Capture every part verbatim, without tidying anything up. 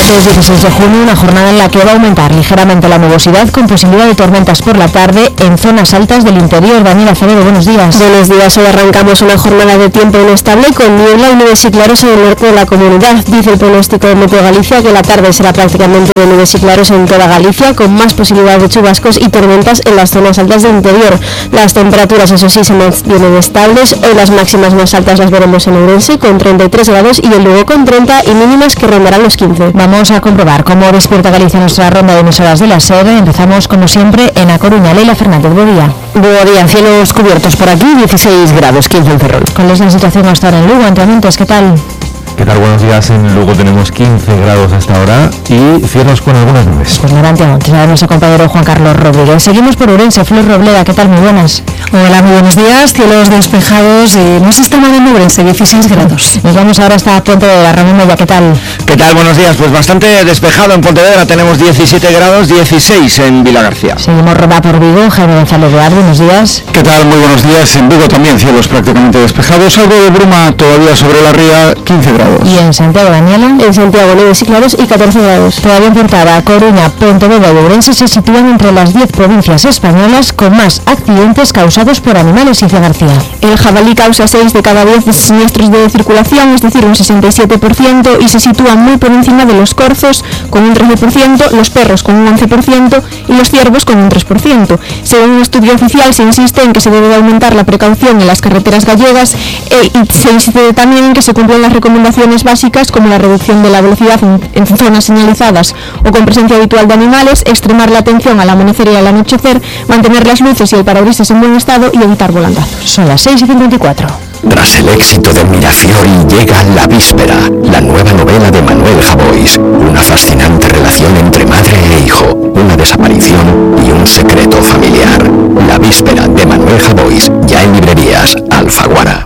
martes dieciséis de junio, una jornada en la que va a aumentar ligeramente la nubosidad con posibilidad de tormentas por la tarde en zonas altas del interior. Daniela Acevedo, buenos días. Buenos días, hoy arrancamos una jornada de tiempo inestable con niebla y nubes y claros en el norte de la comunidad. Dice el pronóstico de Meteo Galicia que la tarde será prácticamente de nubes y claros en toda Galicia, con más posibilidad de chubascos y tormentas en las zonas altas del interior. Las temperaturas, eso sí, se mantienen estables. Hoy las máximas más altas las veremos en Ourense con treinta y tres grados y en Lugo con treinta y mínimas que rondarán los quince. Vamos a comprobar cómo despierta Galicia nuestra ronda de emisoras de la SER. Empezamos como siempre en A Coruña. Leila Fernández, buen día. Buen día, cielos cubiertos por aquí, dieciséis grados, quince en Ferrol. ¿Cuál es la situación hasta ahora en Lugo? Entre Montes, ¿qué tal? ¿Qué tal? Buenos días. En Lugo tenemos quince grados hasta ahora y cielos con algunas nubes. Pues Levante Montes, a nuestro compañero Juan Carlos Rodríguez. Seguimos por Ourense. Flor Robleda, ¿qué tal? Muy buenas. Hola, muy buenos días. Cielos despejados, eh, no se está mal en Ourense, dieciséis grados. Nos vamos ahora hasta Pontevedra. Ramón Mella, ¿qué tal? ¿Qué tal? Buenos días. Pues bastante despejado en Pontevedra. Tenemos diecisiete grados, dieciséis en Vilagarcía. Seguimos roda por Vigo. Jaime González Duarte, buenos días. ¿Qué tal? Muy buenos días. En Vigo también cielos prácticamente despejados. Algo de bruma todavía sobre la ría, quince grados. ¿Y en Santiago, Daniela? En Santiago, nubes y claros y catorce grados. Todavía en Portada, Coruña, Pontevedra y Ourense se sitúan entre las diez provincias españolas con más accidentes causados por animales. Cicia García. El jabalí causa seis de cada diez siniestros de circulación, es decir, un sesenta y siete por ciento, y se sitúa muy por encima de los corzos con un trece por ciento, los perros con un once por ciento y los ciervos con un tres por ciento. Según un estudio oficial, se insiste en que se debe aumentar la precaución en las carreteras gallegas e, y se insiste también en que se cumplan las recomendaciones básicas como la reducción de la velocidad en, en zonas señalizadas o con presencia habitual de animales, extremar la atención al amanecer y al anochecer, mantener las luces y el parabrisas en buen estado y evitar volantazos. Son las seis y cincuenta y cuatro. Tras el éxito de Mirafiori llega La Víspera, la nueva novela de Manuel Javois. Una fascinante relación entre madre e hijo, una desaparición y un secreto familiar. La Víspera de Manuel Javois, ya en librerías Alfaguara.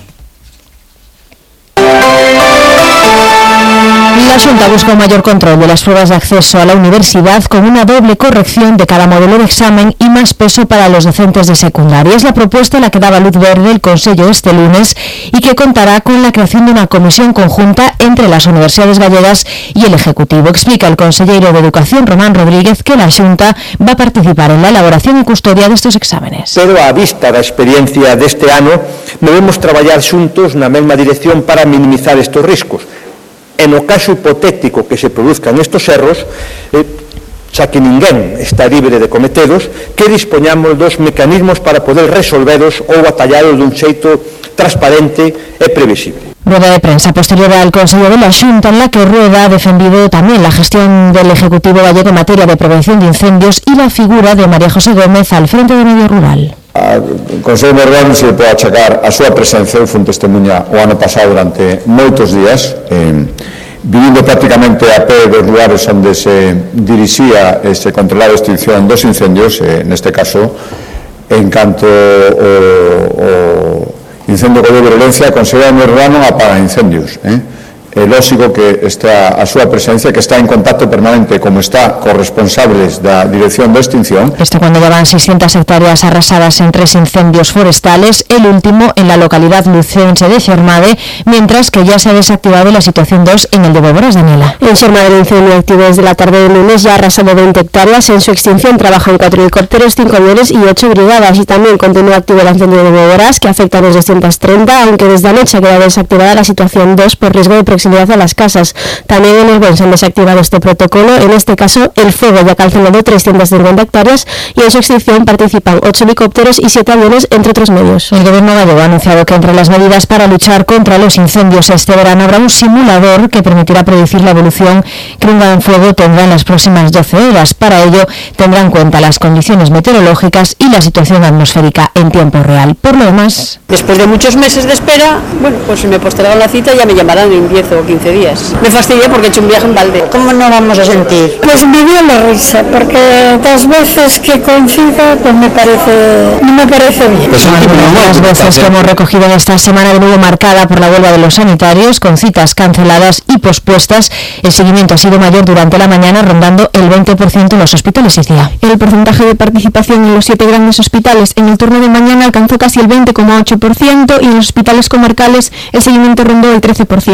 La Xunta busca un mayor control de las pruebas de acceso a la universidad con una doble corrección de cada modelo de examen y más peso para los docentes de secundaria. Es la propuesta a la que daba luz verde el Consello este lunes y que contará con la creación de una comisión conjunta entre las universidades gallegas y el Ejecutivo. Explica el consellero de Educación, Román Rodríguez, que la Xunta va a participar en la elaboración y custodia de estos exámenes. Pero a vista da experiencia deste ano, debemos traballar xuntos na mesma dirección para minimizar estes riscos. En o caso hipotético que se produzcan estos erros, eh, xa que ninguén está libre de cometedos, que dispoñamos dos mecanismos para poder resolveros ou atallados dun xeito transparente e previsible. Rueda de prensa posterior al Consejo de la Xunta, en la que Rueda ha defendido también la gestión del Ejecutivo gallego en materia de prevención de incendios y la figura de María José Gómez al frente de Medio Rural. O Consello de Rural non se pode achacar a súa presencia. Eu fui testemunha o ano pasado durante moitos días, eh, vivindo prácticamente a pé dos lugares onde se dirixía e se controlaba a extinción dos incendios, eh, neste caso, en canto o, o incendio que de violencia, a Consello de Rural non apaga incendios, eh? É lógico que está a súa presencia, que está en contacto permanente, como está, con responsables da Dirección de Extinción. Esto cuando llevan seiscientas hectáreas arrasadas en tres incendios forestales, el último en la localidad lucense de Xermade, mientras que ya se ha desactivado la situación dos en el de Boboras, Daniela. En Xermade el incendio activo desde la tarde del lunes ya ha arrasado veinte hectáreas. En su extinción trabajan cuatro helicópteros, cinco aviones y ocho brigadas, y también continúa activo el incendio de Boboras, que afecta a los doscientos treinta, aunque desde anoche ha quedado desactivada la situación dos por riesgo de proximidad a las casas. También en el Bens han desactivado este protocolo. En este caso, el fuego ya ha calcinado trescientas cincuenta hectáreas y en su extinción participan ocho helicópteros y siete aviones, entre otros medios. El gobierno gallego ha anunciado que entre las medidas para luchar contra los incendios este verano habrá un simulador que permitirá predecir la evolución que un gran fuego tendrá en las próximas doce horas. Para ello, tendrá en cuenta las condiciones meteorológicas y la situación atmosférica en tiempo real. Por lo demás, después de muchos meses de espera, bueno, pues si me postergan la cita ya me llamarán en diez o quince días. Me fastidia porque he hecho un viaje en balde. ¿Cómo no vamos a sentir? Pues me dio la risa, porque las veces que coincida, pues me parece, no me parece bien. Pues las veces que hemos recogido en esta semana de nuevo marcada por la huelga de los sanitarios, con citas canceladas y pospuestas, el seguimiento ha sido mayor durante la mañana, rondando el veinte por ciento en los hospitales, Icía. El porcentaje de participación en los siete grandes hospitales en el turno de mañana alcanzó casi el veinte coma ocho por ciento y en los hospitales comarcales el seguimiento rondó el trece por ciento. En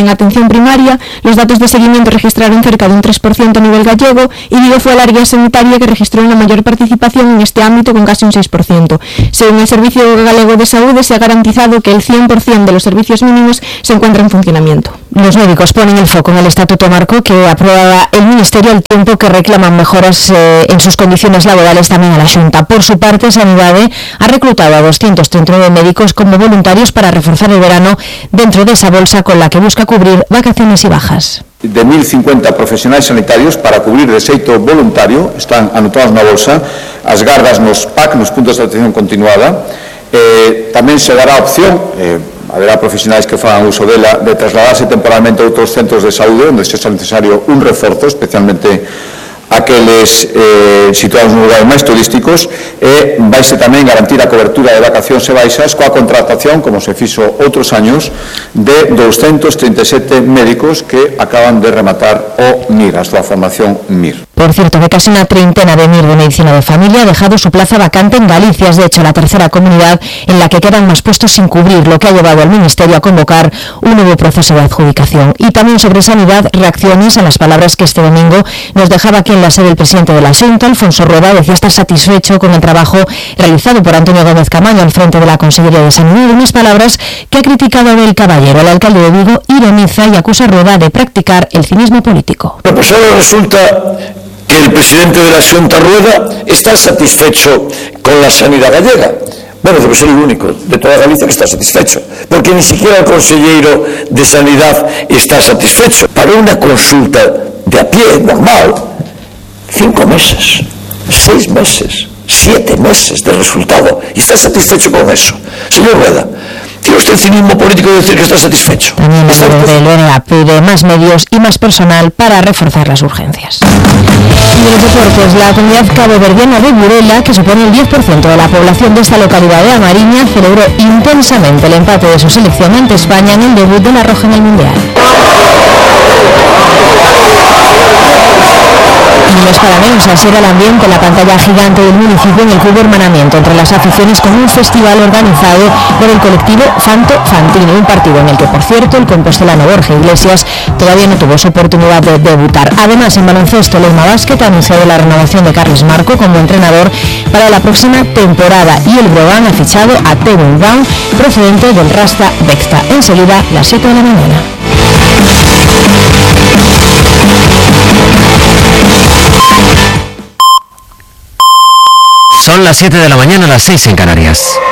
en atención primaria, los datos de seguimiento registraron cerca de un tres por ciento a nivel gallego y Vigo fue el área sanitaria que registró una mayor participación en este ámbito con casi un seis por ciento. Según el Servicio Galego de Saúde, se ha garantizado que el cien por ciento de los servicios mínimos se encuentra en funcionamiento. Los médicos ponen el foco en el Estatuto Marco que aprobaba el Ministerio al tiempo que reclaman mejoras eh, en sus condiciones laborales también a la Xunta. Por su parte, Sanidade ha reclutado a doscientos treinta y nueve médicos como voluntarios para reforzar el verano dentro de esa bolsa con la que busca cubrir vacaciones y bajas. De mil cincuenta profesionais sanitarios para cubrir de xeito voluntario, están anotados na bolsa, as gardas nos P A C, nos puntos de atención continuada. Eh, tamén se dará opción, eh, haberá profesionais que fagan uso dela, de trasladarse temporalmente a outros centros de saúde onde sexa necesario un reforzo, especialmente aqueles eh, situados nos lugares máis turísticos, e vaise tamén garantir a cobertura de vacacións e baixas coa contratación, como se fixo outros años, de doscientos treinta e sete médicos que acaban de rematar o M I R, a súa formación M I R. Por cierto, que casi una treintena de M I R de Medicina de Familia ha dejado su plaza vacante en Galicia. Es de hecho la tercera comunidad en la que quedan más puestos sin cubrir, lo que ha llevado al Ministerio a convocar un nuevo proceso de adjudicación. Y también sobre sanidad, reacciones a las palabras que este domingo nos dejaba aquí en la sede el presidente de la Xunta, Alfonso Rueda, decía estar satisfecho con el trabajo realizado por Antonio Gómez Camaño al frente de la Consellería de Sanidad, unas palabras que ha criticado Abel Caballero. El alcalde de Vigo ironiza y acusa a Rueda de practicar el cinismo político. Pero pues ahora resulta que el presidente de la Xunta, Rueda, está satisfecho con la sanidad gallega. Bueno, debe ser el único de toda Galicia que está satisfecho, porque ni siquiera el consejero de Sanidad está satisfecho. Para una consulta de a pie, normal, cinco meses, seis meses, siete meses de resultado, y está satisfecho con eso. Señor Rueda, ¿tiene usted cinismo político de decir que está satisfecho? También la de Lorena pide más medios y más personal para reforzar las urgencias. Y en los deportes, la comunidad caboverdiana de Burela, que supone el diez por ciento de la población de esta localidad de Amariña, celebró intensamente el empate de su selección ante España en el debut de la Roja en el Mundial. Y no es para menos, así era el ambiente en la pantalla gigante del municipio en el Club Hermanamiento entre las aficiones con un festival organizado por el colectivo Fanto Fantini, un partido en el que, por cierto, el compostelano Borja Iglesias todavía no tuvo su oportunidad de debutar. Además, en baloncesto, el Elma Basket ha anunciado la renovación de Carles Marco como entrenador para la próxima temporada y el Brogan ha fichado a Tevin Brown, procedente del Rasta Bexta. Enseguida, las siete de la mañana. Son las siete de la mañana, las seis en Canarias.